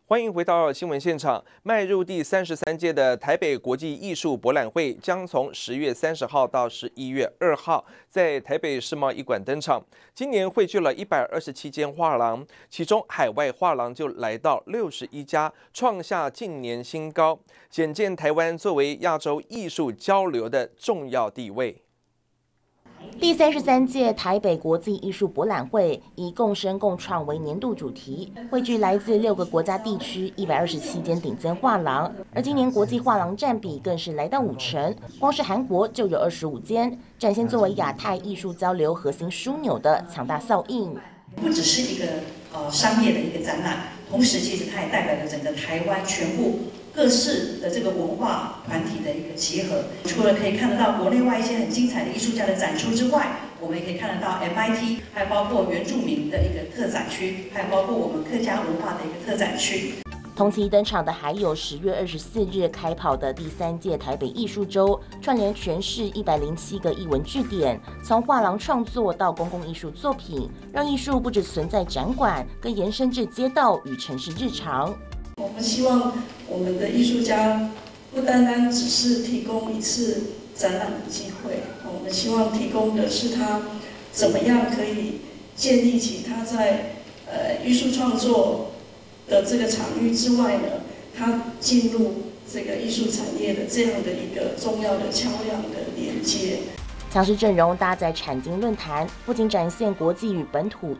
欢迎回到新闻现场。迈入第33届的台北国际艺术博览会将从10月30号到11月2号在台北世贸一馆登场。今年汇聚了127间画廊，其中海外画廊就来到61家，创下近年新高，显见台湾作为亚洲艺术交流的重要地位。 第33届台北国际艺术博览会以共生共创为年度主题，汇聚来自6个国家地区127间顶尖画廊，而今年国际画廊占比更是来到50%，光是韩国就有25间，展现作为亚太艺术交流核心枢纽的强大效应。 不只是一个商业的一个展览，同时其实它也代表了整个台湾全部各式的这个文化团体的一个结合。除了可以看得到国内外一些很精彩的艺术家的展出之外，我们也可以看得到 MIT， 还有包括原住民的一个特展区，还有包括我们客家文化的一个特展区。 同期登场的还有10月24日开跑的第3届台北艺术周，串联全市107个艺文据点，从画廊创作到公共艺术作品，让艺术不只存在展馆，更延伸至街道与城市日常。 我们希望我们的艺术家不单单只是提供一次展览的机会，我们希望提供的是他怎么样可以建立起他在艺术创作的这个场域之外呢，他进入这个艺术产业的这样的一个重要的桥梁的连接。 强势阵容搭载产经论坛，不仅展现国际与本土